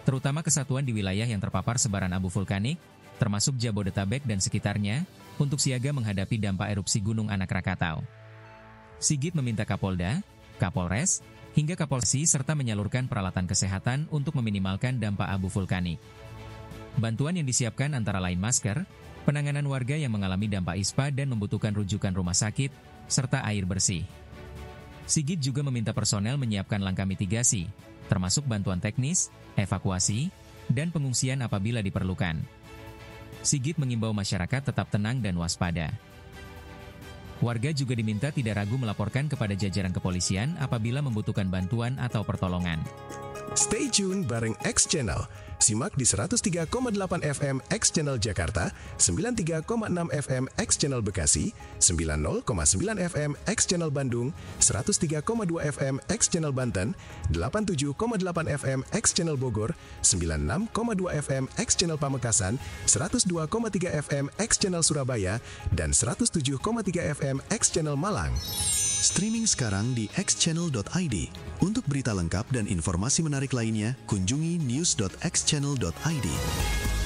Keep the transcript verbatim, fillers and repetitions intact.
terutama kesatuan di wilayah yang terpapar sebaran abu vulkanik, termasuk Jabodetabek dan sekitarnya, untuk siaga menghadapi dampak erupsi Gunung Anak Rakatau. Sigit meminta Kapolda, Kapolres, hingga Kapolsi serta menyalurkan peralatan kesehatan untuk meminimalkan dampak abu vulkanik. Bantuan yang disiapkan antara lain masker, penanganan warga yang mengalami dampak ispa dan membutuhkan rujukan rumah sakit, serta air bersih. Sigit juga meminta personel menyiapkan langkah mitigasi, termasuk bantuan teknis, evakuasi, dan pengungsian apabila diperlukan. Sigit mengimbau masyarakat tetap tenang dan waspada. Warga juga diminta tidak ragu melaporkan kepada jajaran kepolisian apabila membutuhkan bantuan atau pertolongan. Stay tune bareng X Channel. Simak di seratus tiga koma delapan F M X Channel Jakarta, sembilan puluh tiga koma enam F M X Channel Bekasi, sembilan puluh koma sembilan F M X Channel Bandung, seratus tiga koma dua F M X Channel Banten, delapan puluh tujuh koma delapan F M X Channel Bogor, sembilan puluh enam koma dua F M X Channel Pamekasan, seratus dua koma tiga F M X Channel Surabaya, dan seratus tujuh koma tiga F M X Channel Malang. Streaming sekarang di x channel dot i d. Untuk berita lengkap dan informasi menarik lainnya, kunjungi news dot x channel dot i d.